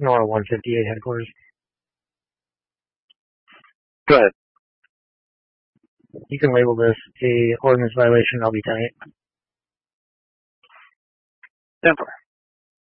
NORA 158 headquarters. Go ahead. You can label this a ordinance violation. I'll be 10-8. 10-4.